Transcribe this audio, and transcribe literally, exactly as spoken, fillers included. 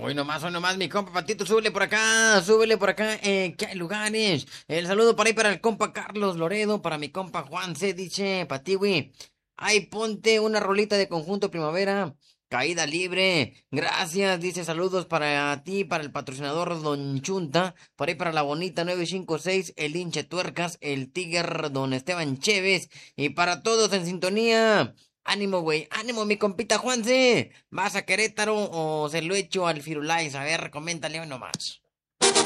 Hoy nomás, hoy nomás, mi compa Patito, súbele por acá, súbele por acá, eh, ¿qué hay lugares? El saludo por ahí para el compa Carlos Loredo, para mi compa Juan C, dice Patiwi. Ay, ponte una rolita de conjunto primavera, caída libre. Gracias, dice saludos para ti, para el patrocinador Don Chunta, por ahí para la bonita nueve cinco seis, el hinche tuercas, el Tiger Don Esteban Chévez, y para todos en sintonía. Ánimo, güey, ánimo, mi compita Juanse. ¿Vas a Querétaro o se lo echo al Firulais? A ver, coméntale hoy nomás.